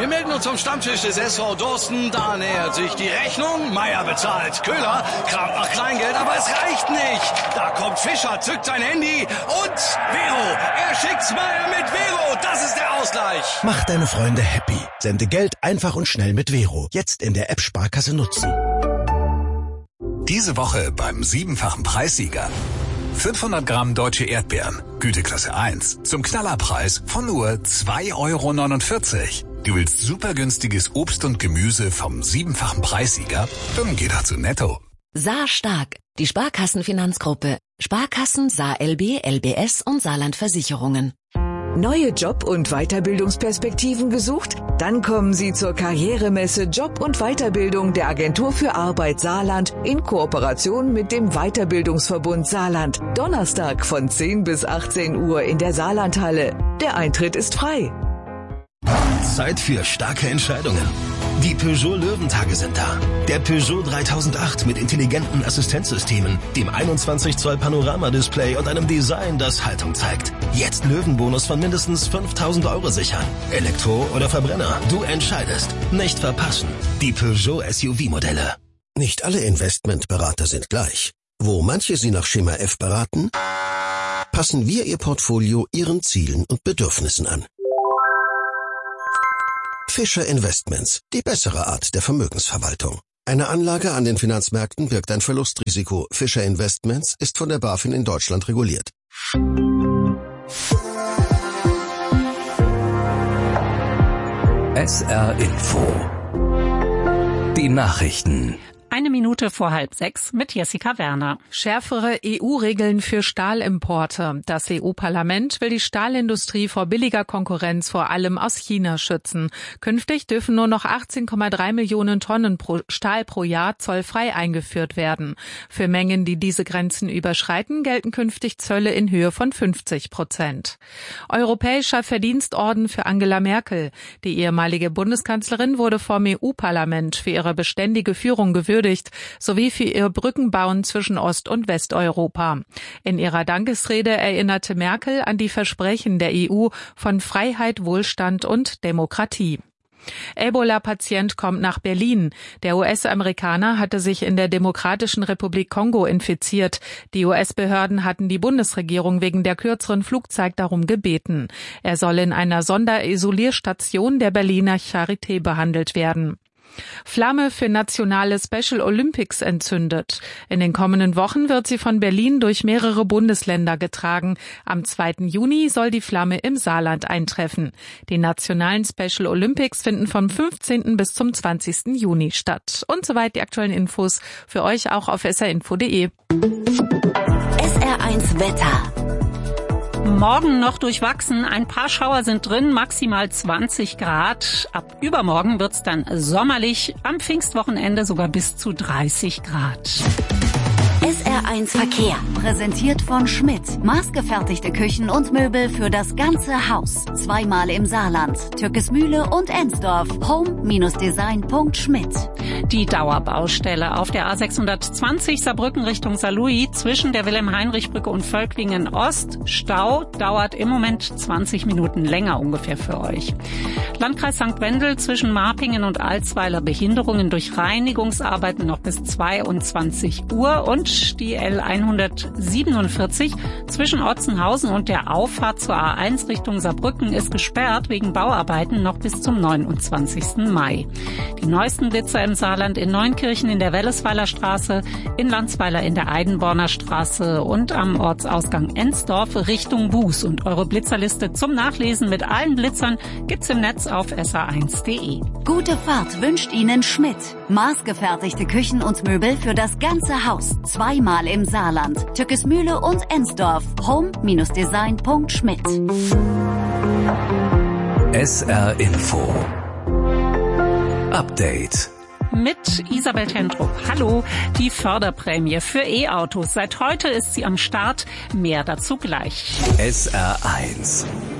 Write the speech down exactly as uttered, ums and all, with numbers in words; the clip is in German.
Wir melden uns zum Stammtisch des S V Dorsten. Da nähert sich die Rechnung. Meier bezahlt. Köhler kramt nach Kleingeld, aber es reicht nicht. Da kommt Fischer, zückt sein Handy und Vero. Er schickt's Meier mit Vero. Das ist der Ausgleich. Mach deine Freunde happy. Sende Geld einfach und schnell mit Vero. Jetzt in der App Sparkasse nutzen. Diese Woche beim siebenfachen Preissieger. fünfhundert Gramm deutsche Erdbeeren, Güteklasse eins, zum Knallerpreis von nur zwei Euro neunundvierzig. Du willst super günstiges Obst und Gemüse vom siebenfachen Preissieger? Dann geh doch zu Netto. Saar Stark, die Sparkassenfinanzgruppe. Sparkassen, Saar L B, L B S und Saarland Versicherungen. Neue Job- und Weiterbildungsperspektiven gesucht? Dann kommen Sie zur Karrieremesse Job und Weiterbildung der Agentur für Arbeit Saarland in Kooperation mit dem Weiterbildungsverbund Saarland. Donnerstag von zehn bis achtzehn Uhr in der Saarlandhalle. Der Eintritt ist frei. Zeit für starke Entscheidungen. Die Peugeot Löwentage sind da. Der Peugeot dreitausendacht mit intelligenten Assistenzsystemen, dem einundzwanzig Zoll Panoramadisplay und einem Design, das Haltung zeigt. Jetzt Löwenbonus von mindestens fünftausend Euro sichern. Elektro oder Verbrenner, du entscheidest. Nicht verpassen. Die Peugeot S U V-Modelle. Nicht alle Investmentberater sind gleich. Wo manche Sie nach Schema F beraten, passen wir Ihr Portfolio Ihren Zielen und Bedürfnissen an. Fischer Investments, die bessere Art der Vermögensverwaltung. Eine Anlage an den Finanzmärkten birgt ein Verlustrisiko. Fischer Investments ist von der BaFin in Deutschland reguliert. S R Info. Die Nachrichten. Eine Minute vor halb sechs mit Jessica Werner. Schärfere E U-Regeln für Stahlimporte. Das E U-Parlament will die Stahlindustrie vor billiger Konkurrenz vor allem aus China schützen. Künftig dürfen nur noch achtzehn Komma drei Millionen Tonnen pro Stahl pro Jahr zollfrei eingeführt werden. Für Mengen, die diese Grenzen überschreiten, gelten künftig Zölle in Höhe von fünfzig Prozent. Europäischer Verdienstorden für Angela Merkel. Die ehemalige Bundeskanzlerin wurde vom E U-Parlament für ihre beständige Führung gewürdigt, sowie für ihr Brückenbauen zwischen Ost- und Westeuropa. In ihrer Dankesrede erinnerte Merkel an die Versprechen der E U von Freiheit, Wohlstand und Demokratie. Ebola-Patient kommt nach Berlin. Der U S-Amerikaner hatte sich in der Demokratischen Republik Kongo infiziert. Die U S-Behörden hatten die Bundesregierung wegen der kürzeren Flugzeit darum gebeten. Er soll in einer Sonderisolierstation der Berliner Charité behandelt werden. Flamme für nationale Special Olympics entzündet. In den kommenden Wochen wird sie von Berlin durch mehrere Bundesländer getragen. Am zweiten Juni soll die Flamme im Saarland eintreffen. Die nationalen Special Olympics finden vom fünfzehnten bis zum zwanzigsten Juni statt. Und soweit die aktuellen Infos für euch auch auf s r info punkt d e. S R eins Wetter. Morgen noch durchwachsen, ein paar Schauer sind drin, maximal zwanzig Grad. Ab übermorgen wird's dann sommerlich, am Pfingstwochenende sogar bis zu dreißig Grad. S R eins Verkehr, präsentiert von Schmidt. Maßgefertigte Küchen und Möbel für das ganze Haus. Zweimal im Saarland, Türkesmühle und Ensdorf. home Design Punkt schmidt. Die Dauerbaustelle auf der A sechshundertzwanzig Saarbrücken Richtung Saarlouis zwischen der Wilhelm-Heinrich-Brücke und Völklingen Ost. Stau dauert im Moment zwanzig Minuten länger ungefähr für euch. Landkreis Sankt Wendel zwischen Marpingen und Alsweiler Behinderungen durch Reinigungsarbeiten noch bis zweiundzwanzig Uhr und die L hundertsiebenundvierzig zwischen Otzenhausen und der Auffahrt zur A eins Richtung Saarbrücken ist gesperrt wegen Bauarbeiten noch bis zum neunundzwanzigsten Mai. Die neuesten Blitzer im Saarland in Neunkirchen in der Wellesweiler Straße, in Landsweiler in der Eidenborner Straße und am Ortsausgang Ensdorf Richtung Buß. Und eure Blitzerliste zum Nachlesen mit allen Blitzern gibt's im Netz auf s r eins punkt d e. Gute Fahrt wünscht Ihnen Schmidt. Maßgefertigte Küchen und Möbel für das ganze Haus. Zweimal im Saarland, Türkesmühle und Ensdorf. home Design Punkt schmidt. S R Info. Update. Mit Isabel Tendrup. Hallo, die Förderprämie für E-Autos. Seit heute ist sie am Start. Mehr dazu gleich. S R eins.